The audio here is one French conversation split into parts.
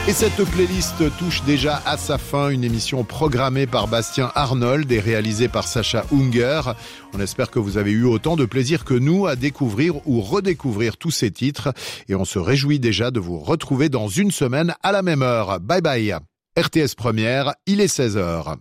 Et cette playlist touche déjà à sa fin, une émission programmée par Bastien Arnold et réalisée par Sacha Unger. On espère que vous avez eu autant de plaisir que nous à découvrir ou redécouvrir tous ces titres et on se réjouit déjà de vous retrouver dans une semaine à la même heure. Bye bye. RTS Première, il est 16h.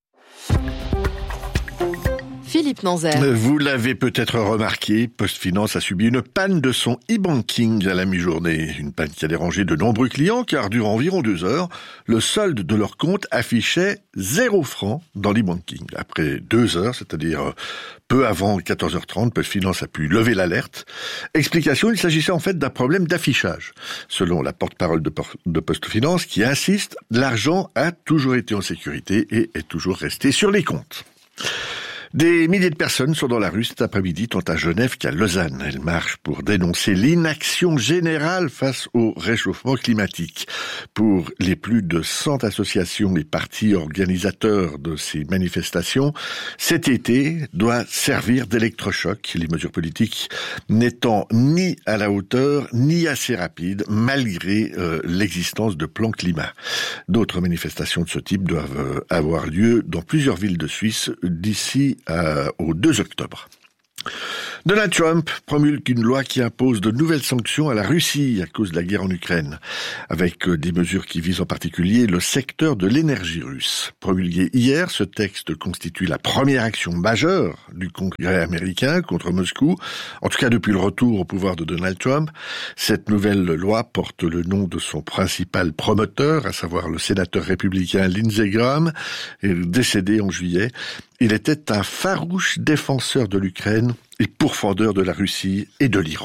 Philippe Nanzer. Vous l'avez peut-être remarqué, PostFinance a subi une panne de son e-banking à la mi-journée. Une panne qui a dérangé de nombreux clients car durant environ 2 heures, le solde de leur compte affichait 0 francs dans l'e-banking. Après 2 heures, c'est-à-dire peu avant 14h30, PostFinance a pu lever l'alerte. Explication, il s'agissait en fait d'un problème d'affichage. Selon la porte-parole de PostFinance qui insiste, l'argent a toujours été en sécurité et est toujours resté sur les comptes. Des milliers de personnes sont dans la rue cet après-midi, tant à Genève qu'à Lausanne. Elles marchent pour dénoncer l'inaction générale face au réchauffement climatique. Pour les plus de 100 associations et partis organisateurs de ces manifestations, cet été doit servir d'électrochoc, les mesures politiques n'étant ni à la hauteur, ni assez rapides, malgré l'existence de plans climat. D'autres manifestations de ce type doivent avoir lieu dans plusieurs villes de Suisse d'ici au 2 octobre. Donald Trump promulgue une loi qui impose de nouvelles sanctions à la Russie à cause de la guerre en Ukraine, avec des mesures qui visent en particulier le secteur de l'énergie russe. Promulgué hier, ce texte constitue la première action majeure du Congrès américain contre Moscou, en tout cas depuis le retour au pouvoir de Donald Trump. Cette nouvelle loi porte le nom de son principal promoteur, à savoir le sénateur républicain Lindsey Graham, décédé en juillet. Il était un farouche défenseur de l'Ukraine et pourfendeur de la Russie et de l'Iran.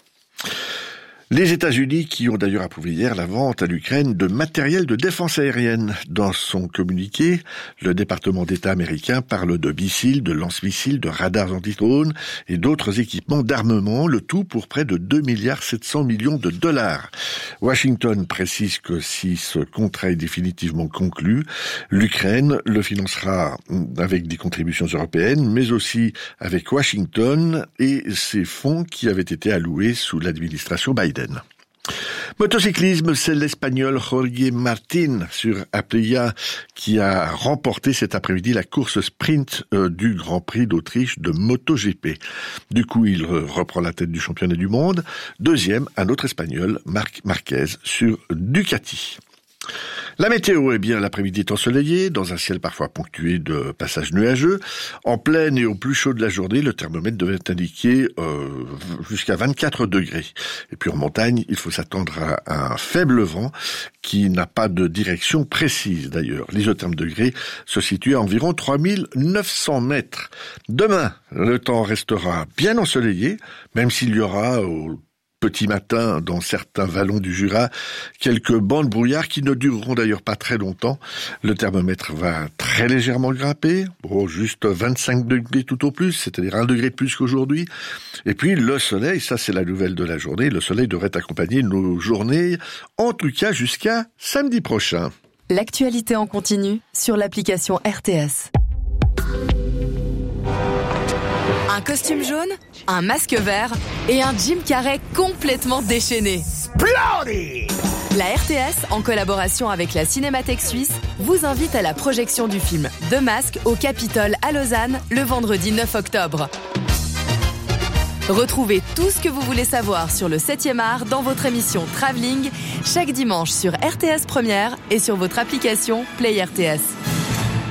Les États-Unis qui ont d'ailleurs approuvé hier la vente à l'Ukraine de matériel de défense aérienne. Dans son communiqué, le département d'État américain parle de missiles, de lance-missiles, de radars anti-drones et d'autres équipements d'armement, le tout pour près de 2,7 milliards de dollars. Washington précise que si ce contrat est définitivement conclu, l'Ukraine le financera avec des contributions européennes, mais aussi avec Washington et ses fonds qui avaient été alloués sous l'administration Biden. Motocyclisme, c'est l'Espagnol Jorge Martín sur Aprilia qui a remporté cet après-midi la course sprint du Grand Prix d'Autriche de MotoGP. Du coup, il reprend la tête du championnat du monde. Deuxième, un autre Espagnol, Marc Marquez, sur Ducati. La météo, l'après-midi est ensoleillé, dans un ciel parfois ponctué de passages nuageux. En pleine et au plus chaud de la journée, le thermomètre devait indiquer jusqu'à 24 degrés. Et puis en montagne, il faut s'attendre à un faible vent qui n'a pas de direction précise d'ailleurs. L'isotherme degré se situe à environ 3900 mètres. Demain, le temps restera bien ensoleillé, même s'il y aura au petit matin, dans certains vallons du Jura, quelques bancs de brouillard qui ne dureront d'ailleurs pas très longtemps. Le thermomètre va très légèrement grimper, juste 25 degrés tout au plus, c'est-à-dire 1 degré de plus qu'aujourd'hui. Et puis le soleil, ça c'est la nouvelle de la journée, le soleil devrait accompagner nos journées, en tout cas jusqu'à samedi prochain. L'actualité en continu sur l'application RTS. Un costume jaune, un masque vert et un Jim Carrey complètement déchaîné. La RTS, en collaboration avec la Cinémathèque Suisse, vous invite à la projection du film The Mask au Capitole à Lausanne le vendredi 9 octobre. Retrouvez tout ce que vous voulez savoir sur le 7e art dans votre émission Travelling chaque dimanche sur RTS Première et sur votre application Play RTS.